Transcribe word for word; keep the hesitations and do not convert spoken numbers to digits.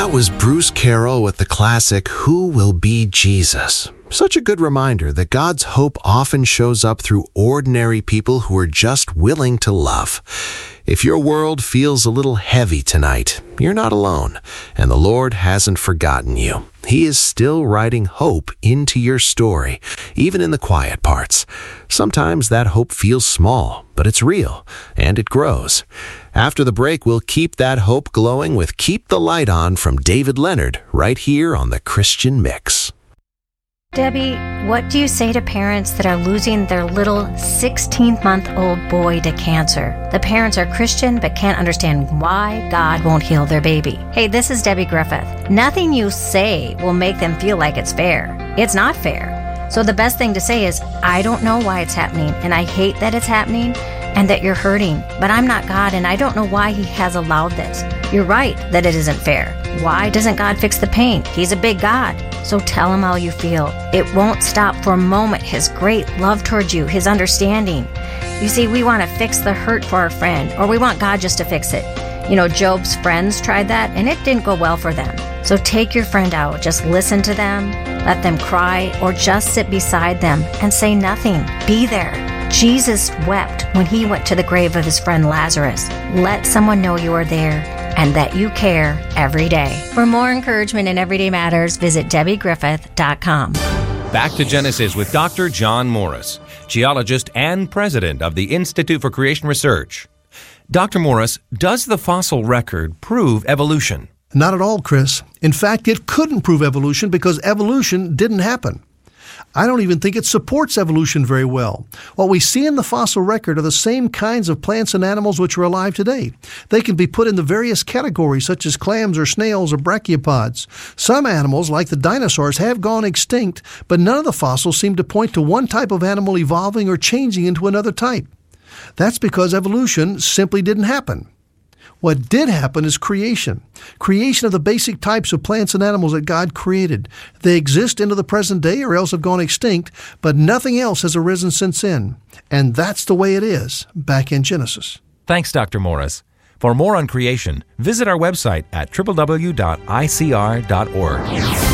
That was Bruce Carroll with the classic, Who Will Be Jesus? Such a good reminder that God's hope often shows up through ordinary people who are just willing to love. If your world feels a little heavy tonight, you're not alone, and the Lord hasn't forgotten you. He is still writing hope into your story, even in the quiet parts. Sometimes that hope feels small, but it's real, and it grows. After the break, we'll keep that hope glowing with Keep the Light On from David Leonard, right here on the Christian Mix. Debbie, what do you say to parents that are losing their little sixteen-month-old boy to cancer? The parents are Christian but can't understand why God won't heal their baby. Hey, this is Debbie Griffith. Nothing you say will make them feel like it's fair. It's not fair. So the best thing to say is, I don't know why it's happening, and I hate that it's happening and that you're hurting, but I'm not God, and I don't know why He has allowed this. You're right that it isn't fair. Why doesn't God fix the pain? He's a big God. So tell Him how you feel. It won't stop for a moment His great love towards you, His understanding. You see, we want to fix the hurt for our friend, or we want God just to fix it. You know, Job's friends tried that, and it didn't go well for them. So take your friend out. Just listen to them, let them cry, or just sit beside them and say nothing. Be there. Jesus wept when He went to the grave of His friend Lazarus. Let someone know you are there and that you care every day. For more encouragement in Everyday Matters, visit Debbie Griffith dot com. Back to Genesis with Doctor John Morris, geologist and president of the Institute for Creation Research. Doctor Morris, does the fossil record prove evolution? Not at all, Chris. In fact, it couldn't prove evolution because evolution didn't happen. I don't even think it supports evolution very well. What we see in the fossil record are the same kinds of plants and animals which are alive today. They can be put into various categories such as clams or snails or brachiopods. Some animals, like the dinosaurs, have gone extinct, but none of the fossils seem to point to one type of animal evolving or changing into another type. That's because evolution simply didn't happen. What did happen is creation. Creation of the basic types of plants and animals that God created. They exist into the present day or else have gone extinct, but nothing else has arisen since then. And that's the way it is back in Genesis. Thanks, Doctor Morris. For more on creation, visit our website at w w w dot i c r dot org.